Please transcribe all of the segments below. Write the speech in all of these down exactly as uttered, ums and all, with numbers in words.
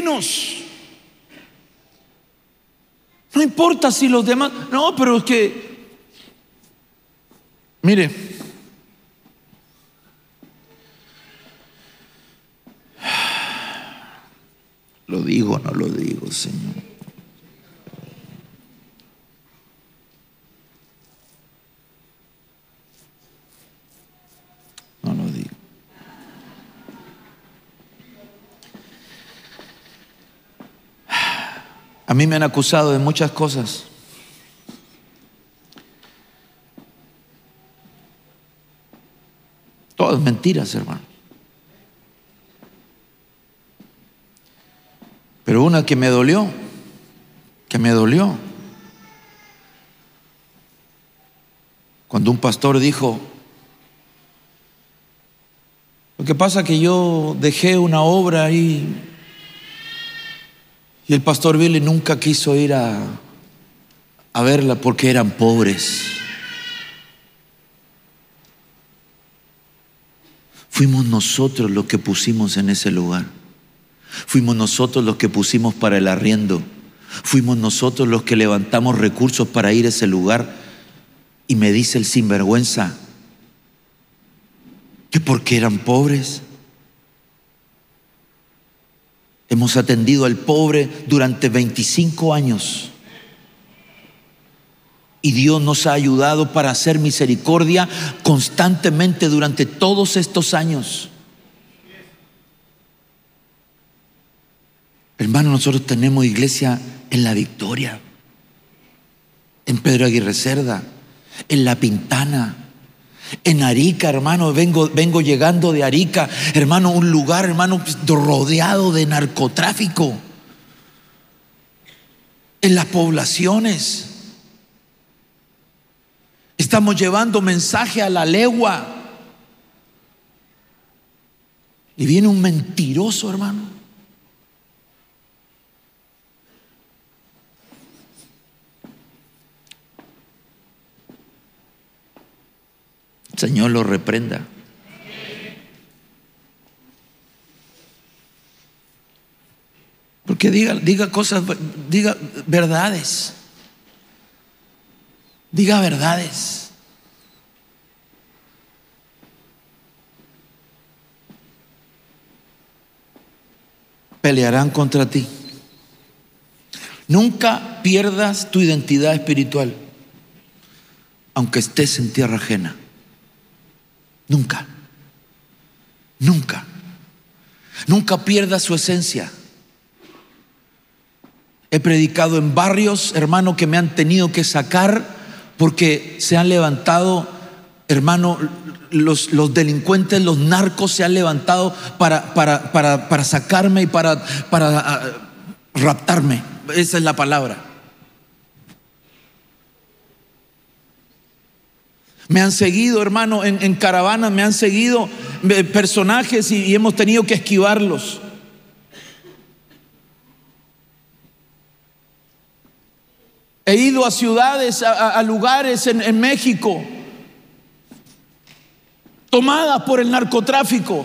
menos. No importa si los demás, no, pero es que, mire, lo digo o no lo digo, Señor. No lo digo. A mí me han acusado de muchas cosas. Todas mentiras, hermano. Pero una que me dolió, que me dolió. Cuando un pastor dijo, lo que pasa es que yo dejé una obra ahí y el pastor Billy nunca quiso ir a, a verla porque eran pobres. Fuimos nosotros los que pusimos en ese lugar. Fuimos nosotros los que pusimos para el arriendo. Fuimos nosotros los que levantamos recursos para ir a ese lugar. Y me dice el sinvergüenza que porque eran pobres. Hemos atendido al pobre durante veinticinco años. Y Dios nos ha ayudado para hacer misericordia constantemente durante todos estos años. Hermano, nosotros tenemos iglesia en La Victoria, en Pedro Aguirre Cerda, en La Pintana, en Arica, hermano. Vengo, vengo llegando de Arica, hermano, un lugar, hermano, rodeado de narcotráfico. En las poblaciones. Estamos llevando mensaje a la legua. Y viene un mentiroso, hermano. El Señor lo reprenda. Porque diga, diga cosas, diga verdades. Diga verdades. Pelearán contra ti. Nunca pierdas tu identidad espiritual, aunque estés en tierra ajena. Nunca. Nunca. Nunca pierdas su esencia. He predicado en barrios, hermano, que me han tenido que sacar porque se han levantado, hermano, los, los delincuentes, los narcos se han levantado para, para, para, para sacarme y para, para uh, raptarme. Esa es la palabra. Me han seguido, hermano, en, en caravanas, me han seguido personajes y, y hemos tenido que esquivarlos. He ido a ciudades, a, a lugares en, en México, tomadas por el narcotráfico.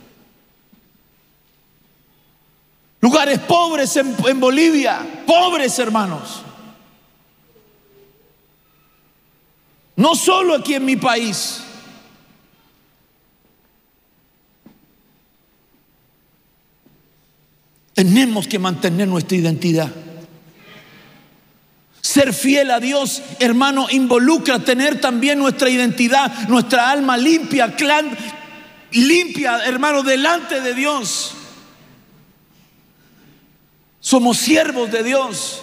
Lugares pobres en, en Bolivia, pobres, hermanos. No solo aquí en mi país. Tenemos que mantener nuestra identidad. Ser fiel a Dios, hermano, involucra tener también nuestra identidad, nuestra alma limpia, clan, limpia, hermano, delante de Dios. Somos siervos de Dios.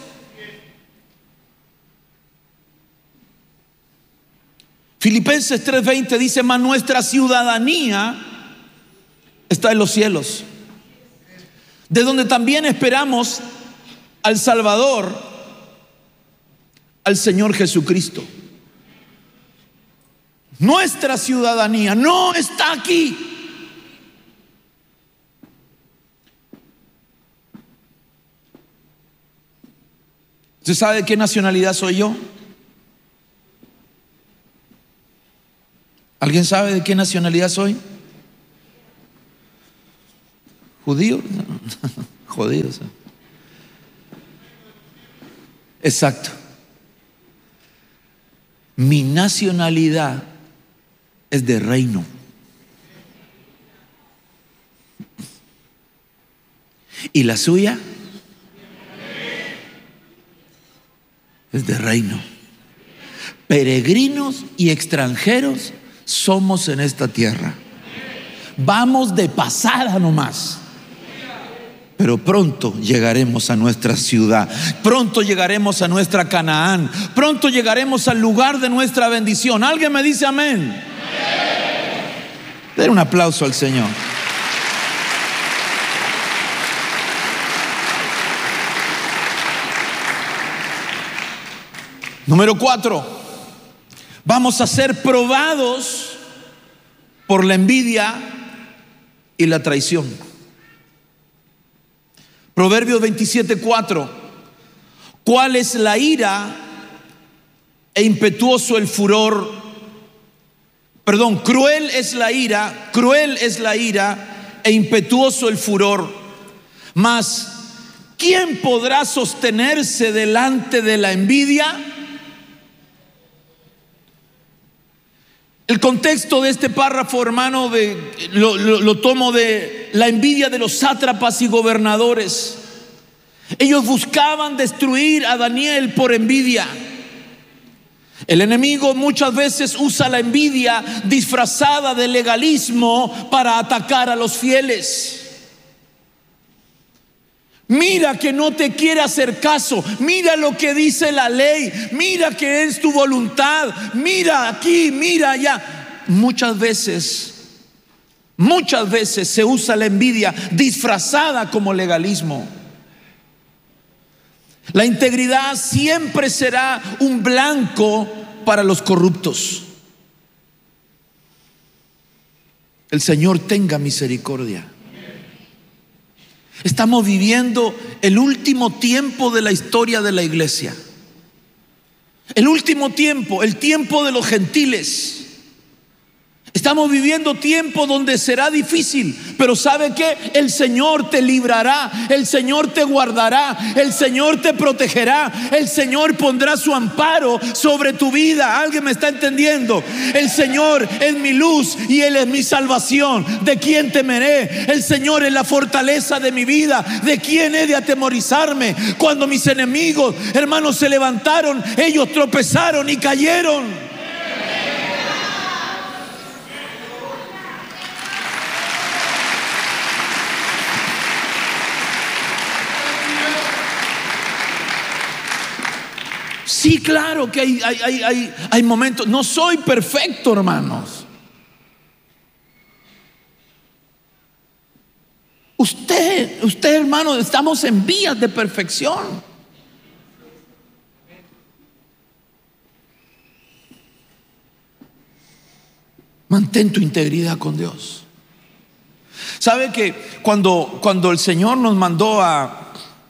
Filipenses tres veinte dice: mas nuestra ciudadanía está en los cielos, de donde también esperamos al Salvador, al Señor Jesucristo. Nuestra ciudadanía no está aquí. ¿Usted sabe de qué nacionalidad soy yo? ¿Alguien sabe de qué nacionalidad soy? ¿Judío? jodidos. Exacto. Mi nacionalidad es de reino. ¿Y la suya? Es de reino. Peregrinos y extranjeros somos en esta tierra. Vamos de pasada nomás. Pero pronto llegaremos a nuestra ciudad. Pronto llegaremos a nuestra Canaán. Pronto llegaremos al lugar de nuestra bendición. ¿Alguien me dice amén? Den un aplauso al Señor. Número cuatro, vamos a ser probados por la envidia y la traición. Proverbios veintisiete, cuatro. ¿Cuál es la ira e impetuoso el furor? Perdón, cruel es la ira, cruel es la ira e impetuoso el furor. Mas, ¿quién podrá sostenerse delante de la envidia? El contexto de este párrafo, hermano, de, lo, lo, lo tomo de la envidia de los sátrapas y gobernadores. Ellos buscaban destruir a Daniel por envidia. El enemigo muchas veces usa la envidia disfrazada de legalismo para atacar a los fieles. Mira que no te quiere hacer caso. Mira lo que dice la ley. Mira que es tu voluntad. Mira aquí, mira allá. Muchas veces, muchas veces se usa la envidia disfrazada como legalismo. La integridad siempre será un blanco para los corruptos. El Señor tenga misericordia. Estamos viviendo el último tiempo de la historia de la iglesia. El último tiempo, el tiempo de los gentiles. Estamos viviendo tiempo donde será difícil, pero ¿sabe qué? El Señor te librará, el Señor te guardará, el Señor te protegerá, el Señor pondrá su amparo sobre tu vida. ¿Alguien me está entendiendo? El Señor es mi luz y Él es mi salvación. ¿De quién temeré? El Señor es la fortaleza de mi vida. ¿De quién he de atemorizarme? Cuando mis enemigos, hermanos, se levantaron, ellos tropezaron y cayeron. Sí, claro que hay, hay, hay, hay, hay momentos. No soy perfecto, hermanos. Usted, usted, hermano, estamos en vías de perfección. Mantén tu integridad con Dios. ¿Sabe que cuando, cuando el Señor nos mandó a,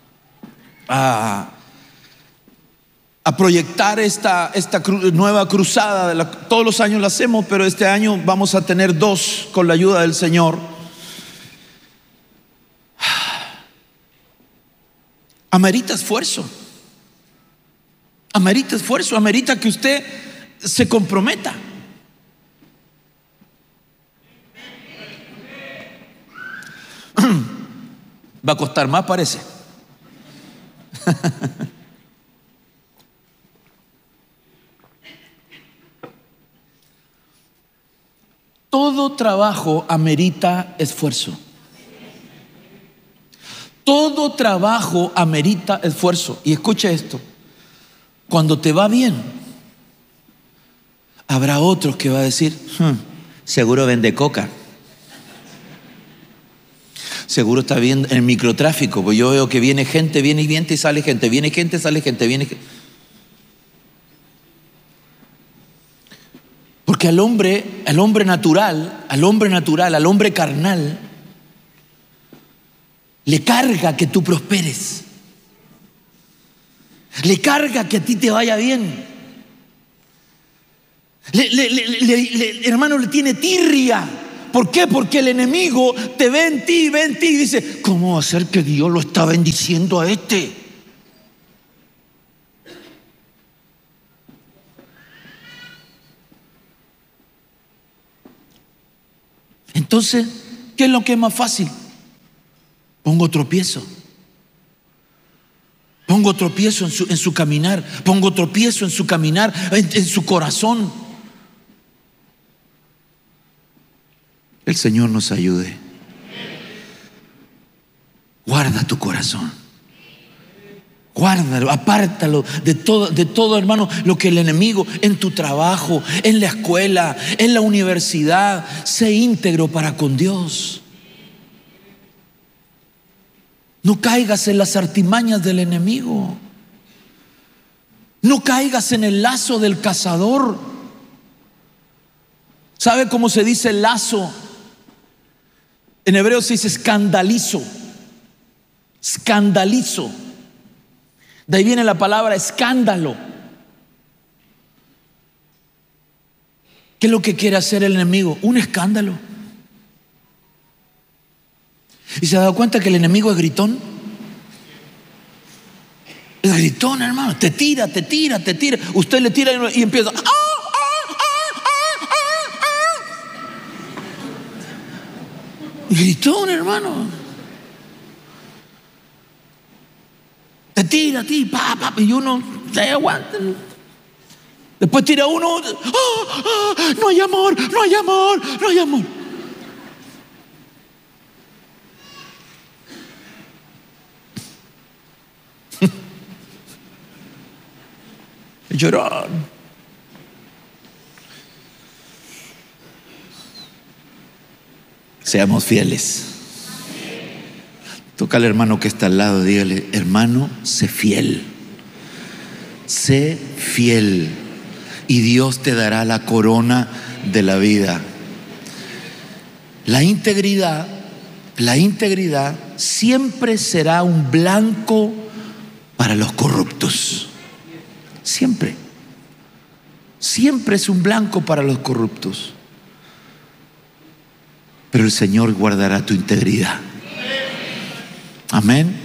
a a proyectar esta, esta cru, nueva cruzada, de la, todos los años la hacemos, pero este año vamos a tener dos con la ayuda del Señor? Amerita esfuerzo, amerita esfuerzo, amerita que usted se comprometa. Va a costar más, parece. Todo trabajo amerita esfuerzo. Todo trabajo amerita esfuerzo. Y escuche esto: cuando te va bien, habrá otros que va a decir, hm, seguro vende coca, seguro está bien en el microtráfico, pues yo veo que viene gente, viene y viene y sale gente, viene gente, sale gente, viene gente. Porque al hombre, al hombre natural, al hombre natural, al hombre carnal, le carga que tú prosperes. Le carga que a ti te vaya bien. Le, le, le, le, le, hermano, le tiene tirria ¿Por qué? Porque el enemigo te ve en ti, ve en ti y dice: ¿cómo va a ser que Dios lo está bendiciendo a este? Entonces, ¿qué es lo que es más fácil? Pongo tropiezo. Pongo tropiezo en su, en su caminar. Pongo tropiezo en su caminar, en, en su corazón. El Señor nos ayude. Guarda tu corazón. Guárdalo, apártalo de todo, de todo, hermano, lo que el enemigo en tu trabajo, en la escuela, en la universidad. Sé íntegro para con Dios. No caigas en las artimañas del enemigo. No caigas en el lazo del cazador. ¿Sabe cómo se dice lazo? En hebreo se dice escandalizo. Escandalizo. De ahí viene la palabra escándalo. ¿Qué es lo que quiere hacer el enemigo? Un escándalo. ¿Y se ha dado cuenta que el enemigo es gritón? Es gritón, hermano. Te tira, te tira, te tira. Usted le tira y empieza. ¡Ah, ah, ah, ah, ah! Gritón, hermano. Te tira a ti, pa, pa, y uno se aguanta. Después tira uno. ¡Ah, ah! No hay amor, no hay amor, no hay amor. Llorar. Seamos fieles. Toca al hermano que está al lado, dígale: hermano, sé fiel. Sé fiel y Dios te dará la corona de la vida. La integridad, la integridad siempre será un blanco para los corruptos. Siempre. Siempre es un blanco para los corruptos. Pero el Señor guardará tu integridad. Amén.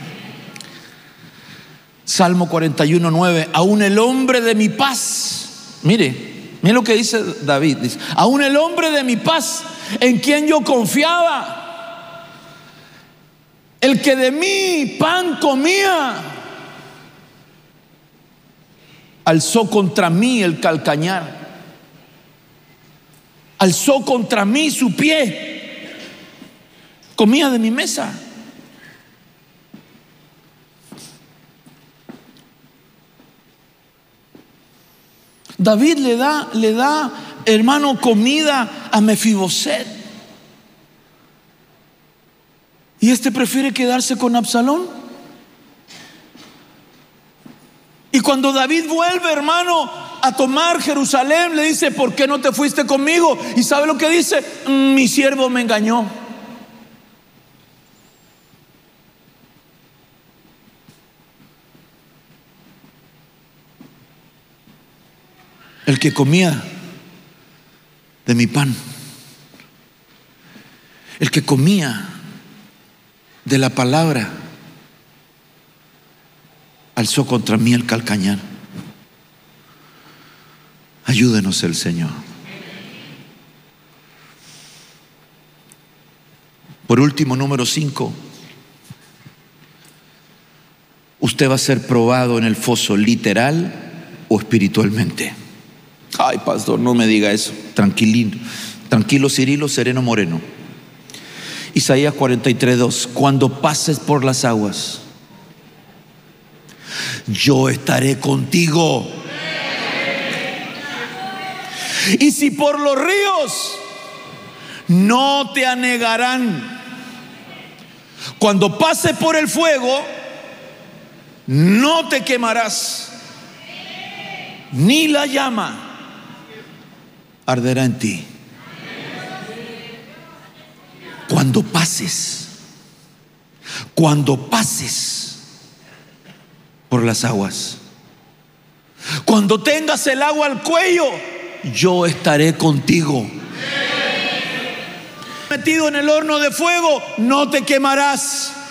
Salmo cuarenta y uno, nueve. Aún el hombre de mi paz. Mire, mire lo que dice David. Dice: aún el hombre de mi paz, en quien yo confiaba, el que de mí pan comía, alzó contra mí el calcañar. Alzó contra mí su pie. Comía de mi mesa. David le da, le da, hermano, comida a Mefiboset. Y este prefiere quedarse con Absalón. Y cuando David vuelve, hermano, a tomar Jerusalén, le dice: ¿por qué no te fuiste conmigo? ¿Y sabe lo que dice? Mi siervo me engañó. El que comía de mi pan, el que comía de la palabra, alzó contra mí el calcañar. Ayúdenos el Señor. Por último, número cinco. Usted va a ser probado en el foso, literal o espiritualmente. Ay, pastor, no me diga eso. Tranquilino, tranquilo, Cirilo, sereno, moreno. Isaías cuarenta y tres, dos. Cuando pases por las aguas, yo estaré contigo. Y si por los ríos, no te anegarán. Cuando pases por el fuego, no te quemarás, ni la llama arderá en ti. Cuando pases, cuando pases por las aguas, cuando tengas el agua al cuello, yo estaré contigo. metido en el horno de fuego, no te quemarás.